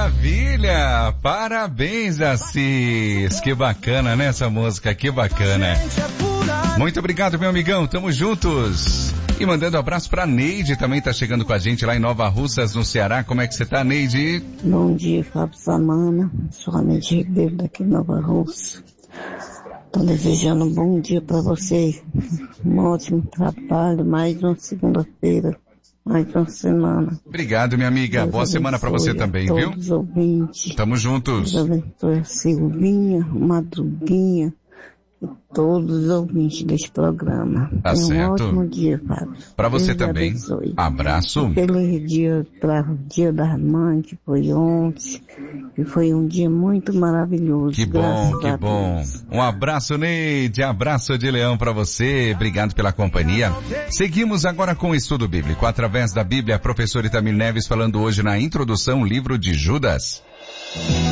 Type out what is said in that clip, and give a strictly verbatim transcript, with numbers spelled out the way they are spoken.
maravilha! Parabéns, Assis! Que bacana, né, essa música? Que bacana! Muito obrigado, meu amigão. Tamo juntos. E mandando um abraço pra Neide, também tá chegando com a gente lá em Nova Russas, no Ceará. Como é que você tá, Neide? Bom dia, Fábio Samana. Sou a Neide Ribeiro daqui em Nova Russa. Tô desejando um bom dia pra você. Um ótimo trabalho, mais uma segunda-feira, mais uma semana. Obrigado, minha amiga. Deus Boa semana pra você também, todos viu? Todos os ouvintes. Tamo juntos. Deus abençoe a Silvinha, Madruguinha, e todos os ouvintes deste programa. Tá Tenha certo. Um ótimo dia, Fábio. Pra você Deus também. Abençoe. Abraço. Feliz dia para o Dia das Mães, que foi ontem, que foi um dia muito maravilhoso. Que bom, que bom. Um abraço, Neide, abraço de leão pra você, obrigado pela companhia. Seguimos agora com o estudo bíblico, através da Bíblia, professor Itamir Neves falando hoje na introdução, livro de Judas.